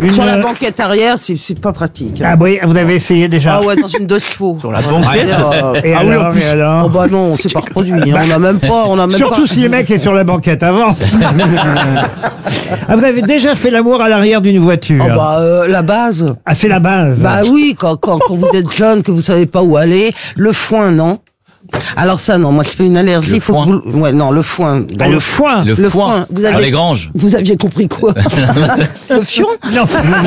Sur la banquette arrière, c'est pas pratique. Ah oui, vous avez essayé déjà? Ah ouais, dans une 2 chevaux. Sur la banquette. Et alors, et alors? Oh bah non, on s'est pas reproduit. Hein. On n'a même pas. Surtout si le mec est sur la banquette avant. Ah, vous avez déjà fait l'amour à l'arrière d'une voiture? Oh bah la base. Ah, c'est la base. Bah oui, quand vous êtes jeune, que vous savez pas où aller, le foin, non. Alors ça, non, moi je fais une allergie. Le Il faut foin. que vous... Ouais, non, le foin. Ah, le foin. Le foin. Vous avez... Dans les granges. Vous aviez compris quoi? Le fion? Non.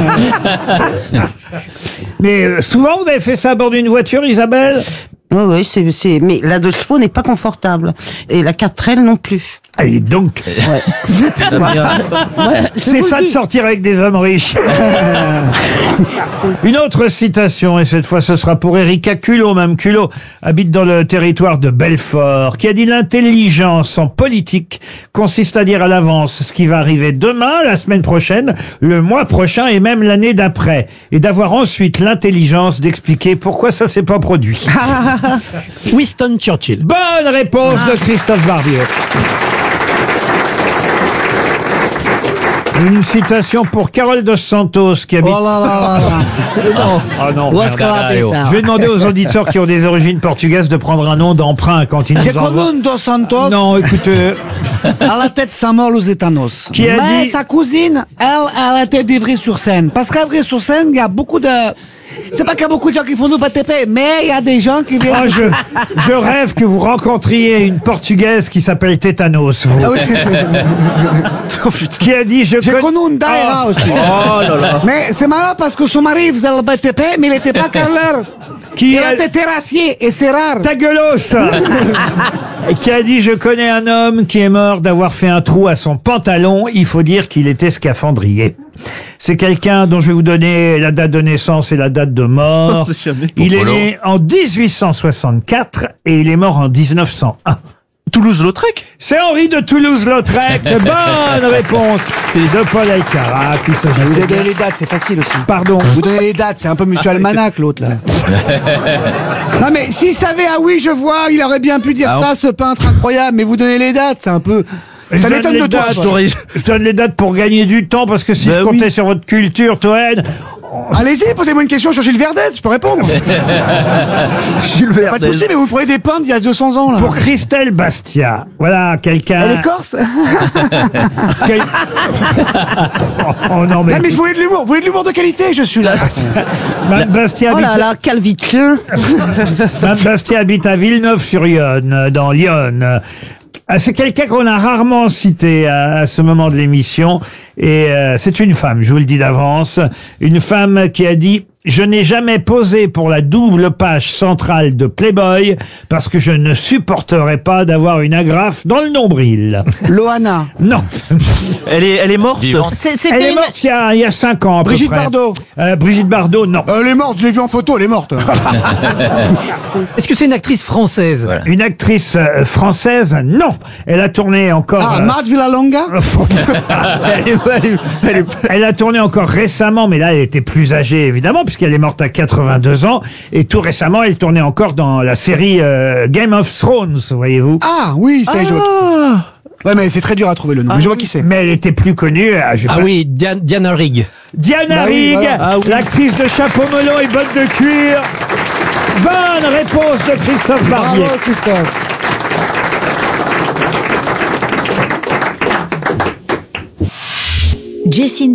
Mais souvent, vous avez fait ça à bord d'une voiture, Isabelle? Oui, c'est... Mais la 2 chevaux n'est pas confortable. Et la 4L non plus. Et donc, Ouais. c'est ça de sortir avec des hommes riches. Une autre citation, et cette fois ce sera pour Erika Culot, même Culot, habite dans le territoire de Belfort, qui a dit: l'intelligence en politique consiste à dire à l'avance ce qui va arriver demain, la semaine prochaine, le mois prochain et même l'année d'après, et d'avoir ensuite l'intelligence d'expliquer pourquoi ça s'est pas produit. Winston Churchill. Bonne réponse de Christophe Barbier. Une citation pour Carole dos Santos qui habite... Oh là là là là. Ah non. Où est-ce qu'elle habite, là? Je vais demander aux auditeurs qui ont des origines portugaises de prendre un nom d'emprunt quand ils C'est nous envoient. comme un Dos Santos Non, écoutez, à la tête Samuel Lusitanos. Qui a Mais dit- sa cousine, elle était d'Ivry-sur-Seine. Parce qu'à Ivry-sur-Seine, il y a beaucoup de... C'est pas qu'il y a beaucoup de gens qui font du BTP, mais il y a des gens qui viennent... ah, je rêve que vous rencontriez une portugaise qui s'appelle Tétanos, vous. Ah oui. Qui a dit J'ai connu une daïra aussi. Oh là là. Mais c'est marrant parce que son mari faisait le BTP, mais il n'était pas carreleur. Qui Il a... était terrassier, et c'est rare. Ta gueulos. Qui a dit: je connais un homme qui est mort d'avoir fait un trou à son pantalon, il faut dire qu'il était scaphandrier. C'est quelqu'un dont je vais vous donner la date de naissance et la date de mort. Il est Polo. né en 1864 et il est mort en 1901. Toulouse-Lautrec. C'est Henri de Toulouse-Lautrec. Bonne réponse de Paul Alcarat. Qui Vous s'agissait avez bien- donné les dates, c'est facile aussi. Pardon. Vous donnez les dates, c'est un peu Monsieur Almanach l'autre là. Non mais s'il savait, ah oui je vois, il aurait bien pu dire Ah, ça, ce peintre incroyable, mais vous donnez les dates, c'est un peu... Je Ça donne m'étonne les de toi. dates. toi. Je donne les dates pour gagner du temps parce que si je comptais sur votre culture, Toen, Allez-y, posez-moi une question sur Gilles Verdez, je peux répondre. Gilles Pas de souci, mais vous prenez des peintres d'il y a 200 ans là. pour Christelle Bastia, voilà quelqu'un. Elle est corse. quel- oh non mais, Non mais je voulais de l'humour, vous voulez de l'humour de qualité, je suis là. Mme Bastia Oh là habite, là, calvitien. Mme Bastia habite à Villeneuve-sur-Yonne, dans l'Yonne. Ah, c'est quelqu'un qu'on a rarement cité à ce moment de l'émission, et c'est une femme, je vous le dis d'avance, une femme qui a dit: je n'ai jamais posé pour la double page centrale de Playboy parce que je ne supporterais pas d'avoir une agrafe dans le nombril. Loana. Non, Elle est morte. Vivante. elle C'était est morte il y a 5 ans à peu Brigitte près. Bardot. Brigitte Bardot, non. Elle est morte, je l'ai vue en photo, elle est morte. Est-ce que c'est une actrice française? Voilà. Une actrice française, non. Elle a tourné encore... Ah, Marge Villalonga. Elle a tourné encore récemment, mais là, elle était plus âgée, évidemment, puisqu'elle est morte à 82 ans. Et tout récemment, elle tournait encore dans la série Game of Thrones, voyez-vous. Ah oui, c'est autre. Ouais mais c'est très dur à trouver le nom, mais je vois qui c'est. Mais elle était plus connue. J'ai Ah pas- oui, Diana Rigg. Diana Bah oui, Rigg, voilà. Ah oui. l'actrice de Chapeau melon et bottes de cuir. Bonne réponse de Christophe Barbier. Bravo Christophe. Jessine